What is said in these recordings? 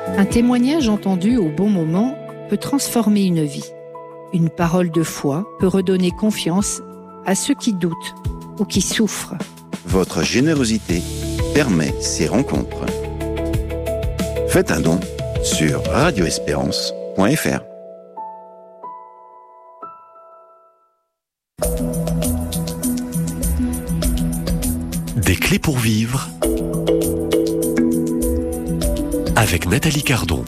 Un témoignage entendu au bon moment peut transformer une vie. Une parole de foi peut redonner confiance à ceux qui doutent ou qui souffrent. Votre générosité permet ces rencontres. Faites un don sur radioespérance.fr. Des clés pour vivre avec Nathalie Cardon.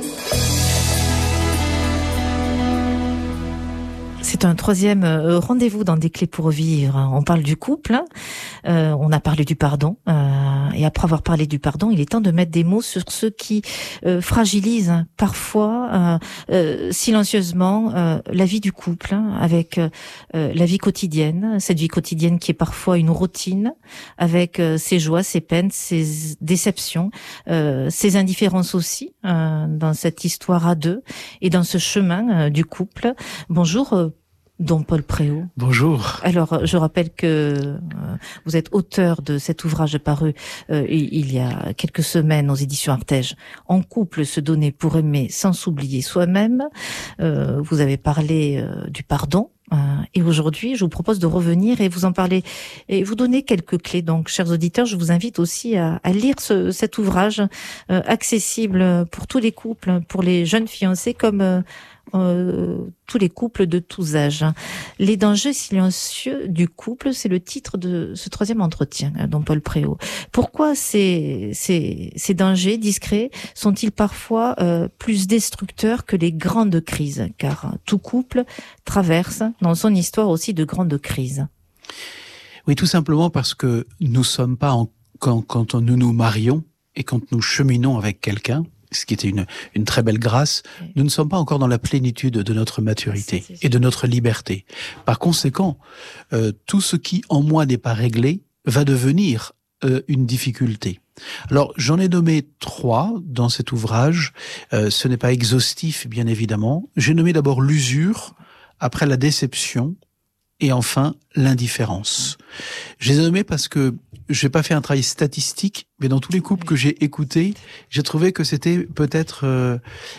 C'est un troisième rendez-vous dans Des clés pour vivre. On parle du couple, on a parlé du pardon, et après avoir parlé du pardon, il est temps de mettre des mots sur ce qui fragilise parfois silencieusement la vie du couple, avec la vie quotidienne, cette vie quotidienne qui est parfois une routine, avec ses joies, ses peines, ses déceptions, ses indifférences aussi, dans cette histoire à deux et dans ce chemin du couple. Bonjour Don Paul Préau. Bonjour. Alors, je rappelle que vous êtes auteur de cet ouvrage paru il y a quelques semaines aux éditions Artege, En couple, se donner pour aimer sans s'oublier soi-même. Vous avez parlé du pardon. Et aujourd'hui, je vous propose de revenir et vous en parler et vous donner quelques clés. Donc, chers auditeurs, je vous invite aussi à lire cet ouvrage accessible pour tous les couples, pour les jeunes fiancés comme tous les couples de tous âges. Les dangers silencieux du couple, c'est le titre de ce troisième entretien, Don Paul Préau. Pourquoi ces dangers discrets sont-ils parfois plus destructeurs que les grandes crises? Car tout couple traverse dans son histoire aussi de grandes crises. Oui, tout simplement parce que nous sommes pas quand nous nous marions et quand nous cheminons avec quelqu'un, ce qui était une très belle grâce, nous ne sommes pas encore dans la plénitude de notre maturité et de notre liberté. Par conséquent, tout ce qui en moi n'est pas réglé va devenir une difficulté. Alors, j'en ai nommé 3 dans cet ouvrage. Ce n'est pas exhaustif, bien évidemment. J'ai nommé d'abord l'usure, après la déception, et enfin l'indifférence. Je les ai nommés parce que j'ai pas fait un travail statistique, mais dans tous les couples que j'ai écoutés, j'ai trouvé que c'était peut-être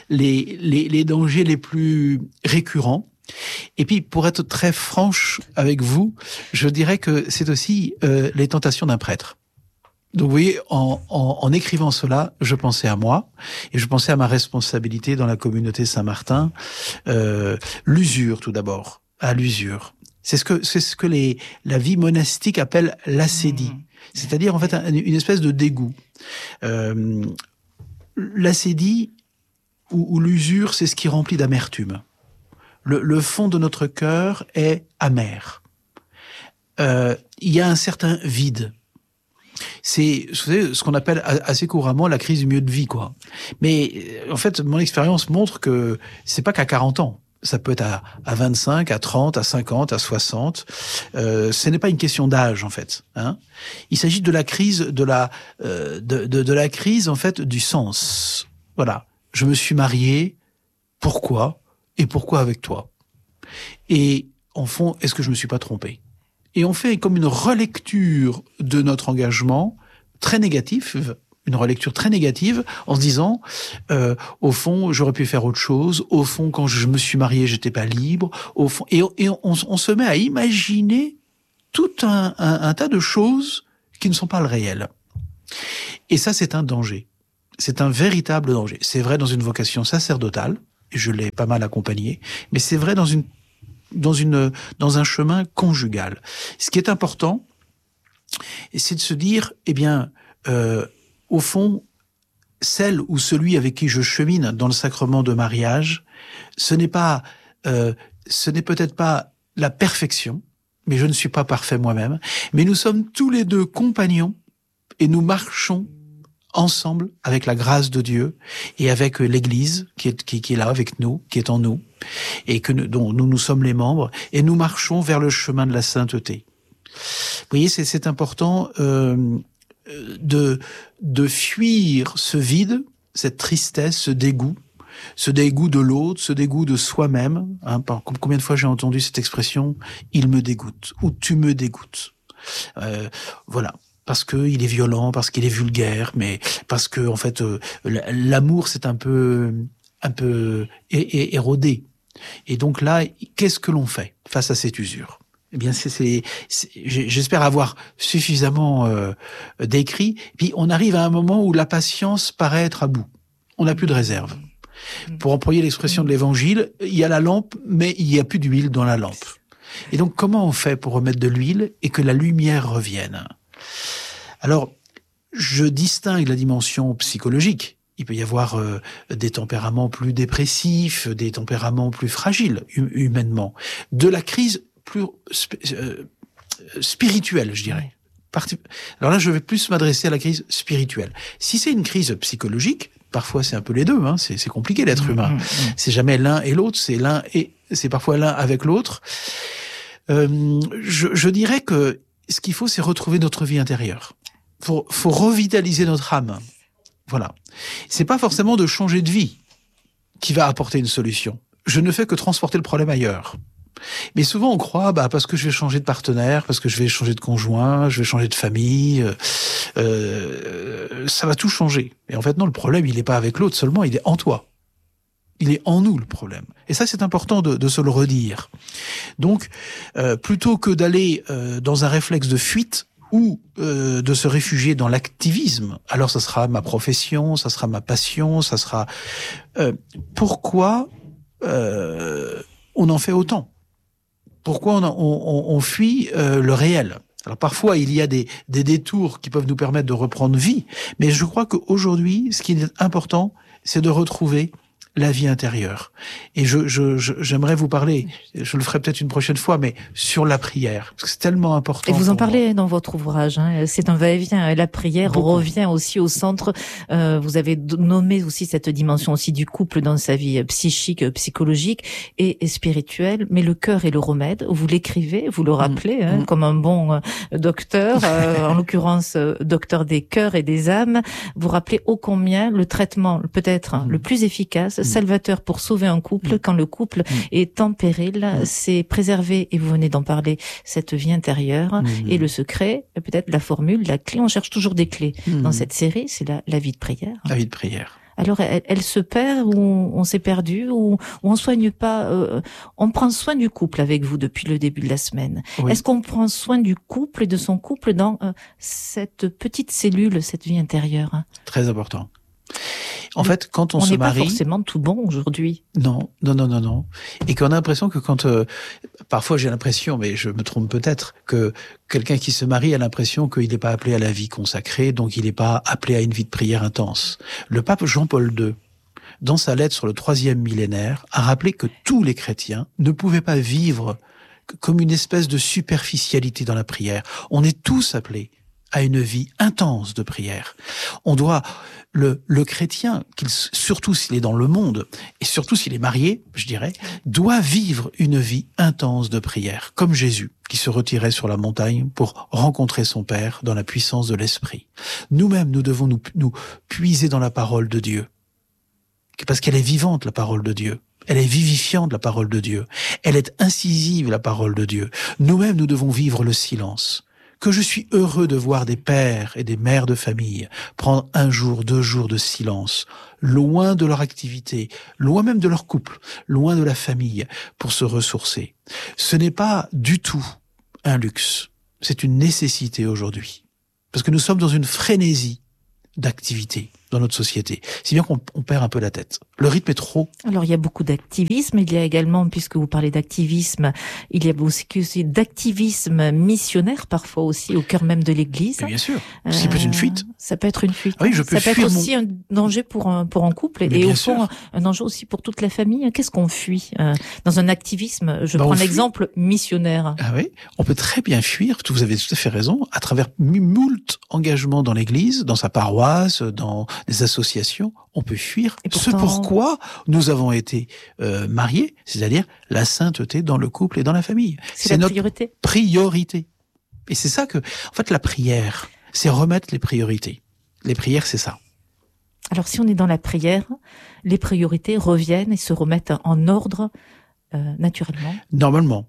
les dangers les plus récurrents. Et puis, pour être très franche avec vous, je dirais que c'est aussi les tentations d'un prêtre. Donc, vous voyez, en écrivant cela, je pensais à moi et je pensais à ma responsabilité dans la communauté Saint-Martin. L'usure, tout d'abord, à l'usure. C'est ce que la vie monastique appelle l'ascédie. C'est-à-dire, en fait, une espèce de dégoût. L'ascédie ou l'usure, c'est ce qui remplit d'amertume. Le fond de notre cœur est amer. Il y a un certain vide. C'est, vous savez, ce qu'on appelle assez couramment la crise du milieu de vie, quoi. Mais, en fait, mon expérience montre que c'est pas qu'à 40 ans. Ça peut être à 25, à 30, à 50, à 60. Ce n'est pas une question d'âge, en fait. Hein. Il s'agit de la crise, de la crise, en fait, du sens. Voilà. Je me suis marié. Pourquoi? Et pourquoi avec toi? Et, en fond, est-ce que je me suis pas trompé? Et on fait comme une relecture de notre engagement très négatif, une relecture très négative, en se disant, au fond, j'aurais pu faire autre chose. Au fond, quand je me suis marié, j'étais pas libre. Au fond, et on se met à imaginer tout un tas de choses qui ne sont pas le réel. Et ça, c'est un danger. C'est un véritable danger. C'est vrai dans une vocation sacerdotale, et je l'ai pas mal accompagné, mais c'est vrai dans un chemin conjugal. Ce qui est important, c'est de se dire, eh bien, au fond, celle ou celui avec qui je chemine dans le sacrement de mariage, ce n'est peut-être pas la perfection, mais je ne suis pas parfait moi-même, mais nous sommes tous les deux compagnons et nous marchons ensemble avec la grâce de Dieu et avec l'Église qui est là avec nous, qui est en nous, et dont nous sommes les membres, et nous marchons vers le chemin de la sainteté. Vous voyez, c'est important de fuir ce vide, cette tristesse, ce dégoût de l'autre, ce dégoût de soi-même. Hein, combien de fois j'ai entendu cette expression « il me dégoûte » ou « tu me dégoûtes ». Voilà. parce qu'il est violent, parce qu'il est vulgaire, mais parce que en fait l'amour c'est un peu érodé. Et donc là, qu'est-ce que l'on fait face à cette usure ? Eh bien, j'espère avoir suffisamment décrit. Puis on arrive à un moment où la patience paraît être à bout. On n'a plus de réserve. Pour employer l'expression de l'Évangile, il y a la lampe, mais il n'y a plus d'huile dans la lampe. Et donc, comment on fait pour remettre de l'huile et que la lumière revienne ? Alors, je distingue la dimension psychologique. Il peut y avoir des tempéraments plus dépressifs, des tempéraments plus fragiles humainement, de la crise plus spirituelle, je dirais. Alors là, je vais plus m'adresser à la crise spirituelle. Si c'est une crise psychologique, parfois c'est un peu les deux, hein, c'est compliqué d'être humain. C'est jamais l'un et l'autre, c'est parfois l'un avec l'autre. Je dirais que ce qu'il faut, c'est retrouver notre vie intérieure. Faut revitaliser notre âme. Voilà. C'est pas forcément de changer de vie qui va apporter une solution. Je ne fais que transporter le problème ailleurs. Mais souvent on croit, parce que je vais changer de partenaire, parce que je vais changer de conjoint, je vais changer de famille, ça va tout changer. Et en fait non, le problème il n'est pas avec l'autre seulement, il est en toi. Il est en nous le problème. Et ça c'est important de se le redire. Donc plutôt que d'aller dans un réflexe de fuite, ou de se réfugier dans l'activisme, alors ça sera ma profession, ça sera ma passion, ça sera... pourquoi on en fait autant ? Pourquoi on fuit le réel ? Alors parfois, il y a des détours qui peuvent nous permettre de reprendre vie, mais je crois qu'aujourd'hui, ce qui est important, c'est de retrouver la vie intérieure. Et j'aimerais vous parler, je le ferai peut-être une prochaine fois, mais sur la prière, parce que c'est tellement important. Et vous en parlez dans votre ouvrage, hein, c'est un va-et-vient. La prière revient aussi au centre. Vous avez nommé aussi cette dimension aussi du couple dans sa vie psychique, psychologique et spirituelle. Mais le cœur est le remède. Vous l'écrivez, vous le rappelez, comme un bon docteur, en l'occurrence docteur des cœurs et des âmes. Vous rappelez ô combien le traitement peut-être le plus efficace, salvateur pour sauver un couple, quand le couple est en péril, c'est préserver, et vous venez d'en parler, cette vie intérieure. Et le secret, peut-être la formule, la clé, on cherche toujours des clés dans cette série, c'est la vie de prière. La vie de prière. Alors, elle se perd, ou on s'est perdu, ou on soigne pas, on prend soin du couple avec vous depuis le début de la semaine. Oui. Est-ce qu'on prend soin du couple et de son couple dans cette petite cellule, cette vie intérieure? Très important. En fait, quand on se marie... On n'est pas forcément tout bon aujourd'hui. Non. Et qu'on a l'impression que quand... parfois, j'ai l'impression, mais je me trompe peut-être, que quelqu'un qui se marie a l'impression qu'il n'est pas appelé à la vie consacrée, donc il n'est pas appelé à une vie de prière intense. Le pape Jean-Paul II, dans sa lettre sur le 3e millénaire, a rappelé que tous les chrétiens ne pouvaient pas vivre comme une espèce de superficialité dans la prière. On est tous appelés à une vie intense de prière. On doit... Le chrétien, surtout s'il est dans le monde, et surtout s'il est marié, je dirais, doit vivre une vie intense de prière, comme Jésus, qui se retirait sur la montagne pour rencontrer son Père dans la puissance de l'Esprit. Nous-mêmes, nous devons nous puiser dans la parole de Dieu, parce qu'elle est vivante, la parole de Dieu. Elle est vivifiante, la parole de Dieu. Elle est incisive, la parole de Dieu. Nous-mêmes, nous devons vivre le silence. Que je suis heureux de voir des pères et des mères de famille prendre 1 jour, 2 jours de silence, loin de leur activité, loin même de leur couple, loin de la famille, pour se ressourcer. Ce n'est pas du tout un luxe, c'est une nécessité aujourd'hui. Parce que nous sommes dans une frénésie d'activité dans notre société. Si bien qu'on perd un peu la tête. Le rythme est trop. Alors, il y a beaucoup d'activisme. Il y a également, puisque vous parlez d'activisme, il y a aussi d'activisme missionnaire, parfois aussi, au cœur même de l'Église. Mais bien sûr. Ça peut être une fuite. Ça peut être une fuite. Ah oui, ça peut être aussi un danger pour un couple. Mais et au fond, un danger aussi pour toute la famille. Qu'est-ce qu'on fuit dans un activisme? Je prends l'exemple missionnaire. Ah oui. On peut très bien fuir, vous avez tout à fait raison, à travers moult engagements dans l'Église, dans sa paroisse, dans des associations, on peut fuir ce pourquoi nous avons été mariés, c'est-à-dire la sainteté dans le couple et dans la famille. C'est notre priorité. Et c'est ça que, en fait, la prière, c'est remettre les priorités. Les prières, c'est ça. Alors, si on est dans la prière, les priorités reviennent et se remettent en ordre naturellement. Normalement.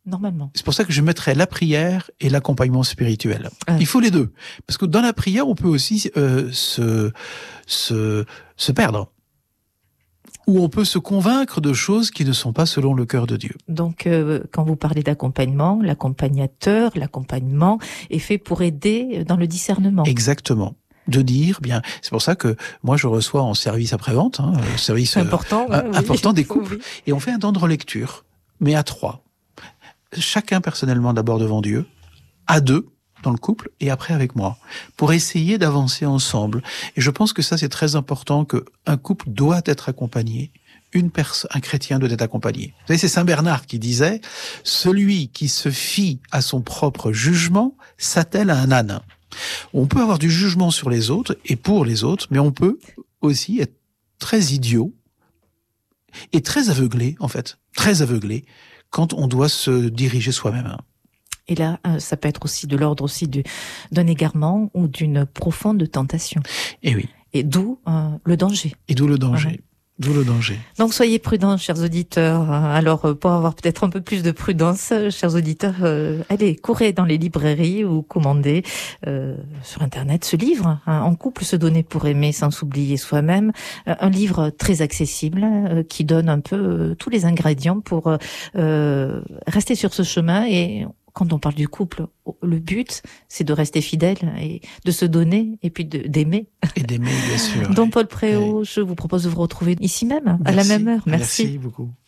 Normalement. C'est pour ça que je mettrais la prière et l'accompagnement spirituel. Il faut les deux. Parce que dans la prière, on peut aussi se perdre. Ou on peut se convaincre de choses qui ne sont pas selon le cœur de Dieu. Donc, quand vous parlez d'accompagnement, l'accompagnement est fait pour aider dans le discernement. Exactement. De dire, bien, c'est pour ça que moi je reçois en service après-vente, service important des couples, oui. Et on fait un temps de relecture, mais à 3. Chacun personnellement d'abord devant Dieu, à 2 dans le couple et après avec moi, pour essayer d'avancer ensemble. Et je pense que ça c'est très important, qu'un couple doit être accompagné, un chrétien doit être accompagné. Vous savez, c'est Saint Bernard qui disait « Celui qui se fie à son propre jugement s'attelle à un âne ». On peut avoir du jugement sur les autres et pour les autres, mais on peut aussi être très idiot et très aveuglé, en fait, très aveuglé, quand on doit se diriger soi-même. Et là, ça peut être aussi de l'ordre aussi d'un égarement ou d'une profonde tentation. Et oui. Et d'où le danger. Et d'où le danger. D'où le danger. Donc soyez prudents, chers auditeurs. Alors pour avoir peut-être un peu plus de prudence, chers auditeurs, allez, courez dans les librairies ou commandez sur Internet ce livre, En couple, se donner pour aimer sans s'oublier soi-même. Un livre très accessible qui donne un peu tous les ingrédients pour rester sur ce chemin. Et quand on parle du couple, le but, c'est de rester fidèle et de se donner et puis d'aimer. Et d'aimer, bien sûr. Don Paul Préau, je vous propose de vous retrouver ici même, à la même heure. Merci beaucoup.